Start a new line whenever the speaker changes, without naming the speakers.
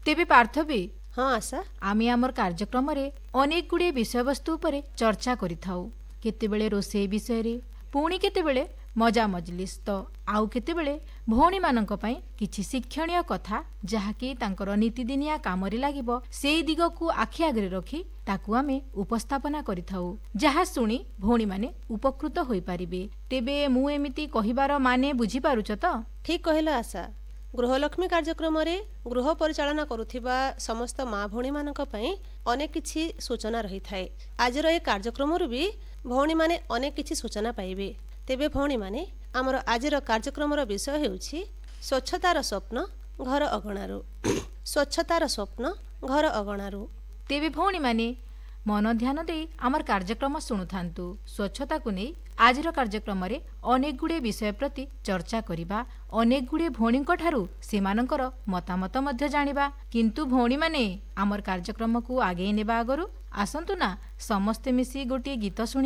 तेबे पार्थवी
हाँ आशा
आमे आमर कार्यक्रम रे अनेक गुड़े विषय वस्तु उपरे चर्चा करिथाउ केतेबेले रोषेई विषय रे पुणी केतेबेले मजा मजलिस तो आउ केतेबेले भौणी मानक पई किछि शिक्षणीय कथा जहाँकि तांकर नीतिदिनिया कामरे लागिबो सेई दिग को आखि आगरे रखी ताकू आमे उपस्थापना करिथाउ जहा सुनी भौणी माने उपकृत होई पारिबे। तेबे मु एमिति कहिबार माने बुझी पारुछ त?
ठीक कहल आशा। गृहलक्ष्मी कार्यक्रम रे गृह परिचालना करुथिबा समस्त माँ भौणी मानक पई अनेक किछि सूचना रही थाए। आजर ए कार्यक्रम रु भी भौणी माने अनेक किछि सूचना पाइबे। तेबे भौणी माने आमर आजर कार्यक्रम विषय हेउछि स्वच्छतार स्वप्न घर अगणारू। स्वच्छतार स्वप्न घर अगणारू।
तेबे भौणी माने मन ध्यान दे आमर कार्यक्रम शुणुथांतु। स्वच्छता को नहीं आजर कार्यक्रम रे अनेक गुड़े विषय प्रति चर्चा करिबा अनेक गुड़े भौणी ठारू सेमानकर मतामत मध्य जानिबा। किंतु भौणी माने आमर कार्यक्रम को आगे नेबा आगरु आसंतु ना समस्ते मिसी गोटे गीत शुणी